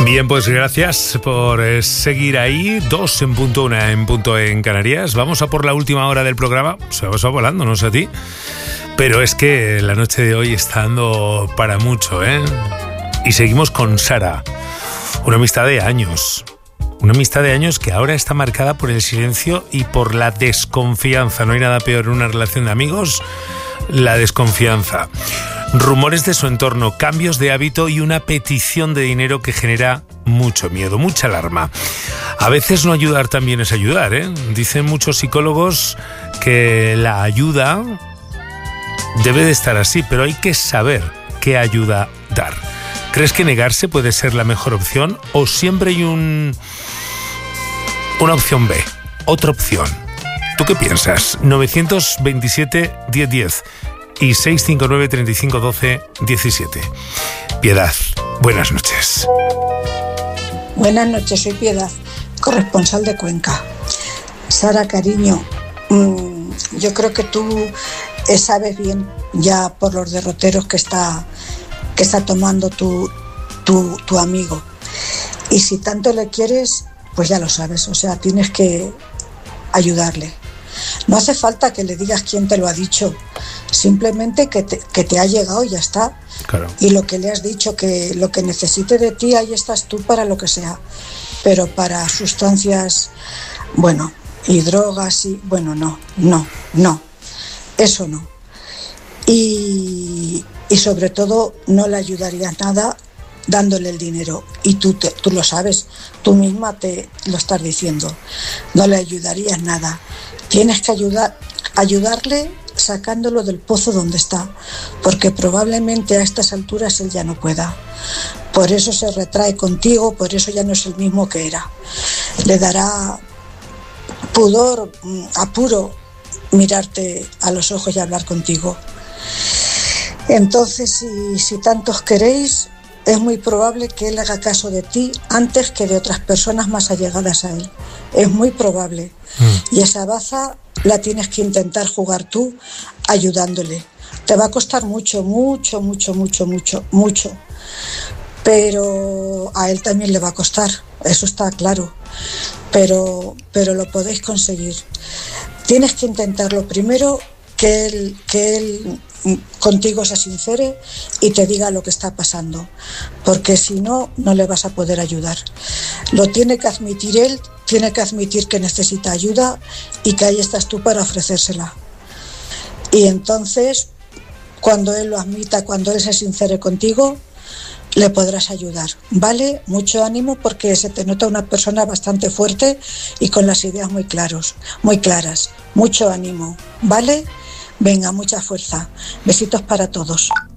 Bien, pues gracias por seguir ahí. 2 en punto, 1 en punto en Canarias. Vamos a por la última hora del programa. Se va volando, no sé a ti. Pero es que la noche de hoy está dando para mucho, ¿eh? Y seguimos con Sara. Una amistad de años. Una amistad de años que ahora está marcada por el silencio y por la desconfianza. No hay nada peor en una relación de amigos, la desconfianza. Rumores de su entorno, cambios de hábito y una petición de dinero que genera mucho miedo, mucha alarma. A veces no ayudar también es ayudar, ¿eh? Dicen muchos psicólogos que la ayuda debe de estar así, pero hay que saber qué ayuda dar. ¿Crees que negarse puede ser la mejor opción o siempre hay una opción B, otra opción? ¿Tú qué piensas? 927-1010 y 659-3512-17. Piedad, buenas noches. Buenas noches, soy Piedad, corresponsal de Cuenca. Sara, cariño, yo creo que tú sabes bien, ya por los derroteros que está tomando tu amigo. Y si tanto le quieres, pues ya lo sabes, o sea, tienes que ayudarle. No hace falta que le digas quién te lo ha dicho, simplemente que te ha llegado y ya está. Claro. Y lo que le has dicho, que lo que necesite de ti, ahí estás tú para lo que sea. Pero para sustancias, bueno, y drogas, y bueno, no, eso no. Y sobre todo no le ayudarías nada dándole el dinero. Y tú lo sabes, tú misma te lo estás diciendo. No le ayudarías nada. Tienes que ayudarle sacándolo del pozo donde está, porque probablemente a estas alturas él ya no pueda. Por eso se retrae contigo, por eso ya no es el mismo que era. Le dará pudor, apuro, mirarte a los ojos y hablar contigo. Entonces, si tantos queréis, es muy probable que él haga caso de ti antes que de otras personas más allegadas a él. Es muy probable. Y esa baza la tienes que intentar jugar tú ayudándole. Te va a costar mucho. Pero a él también le va a costar, eso está claro. Pero lo podéis conseguir. Tienes que intentarlo primero, que él contigo se sincere y te diga lo que está pasando, porque si no, no le vas a poder ayudar. Lo tiene que admitir él, tiene que admitir que necesita ayuda y que ahí estás tú para ofrecérsela. Y entonces, cuando él lo admita, cuando él se sincere contigo, le podrás ayudar, ¿vale? Mucho ánimo, porque se te nota una persona bastante fuerte y con las ideas muy claras. Mucho ánimo, ¿vale? Venga, mucha fuerza. Besitos para todos.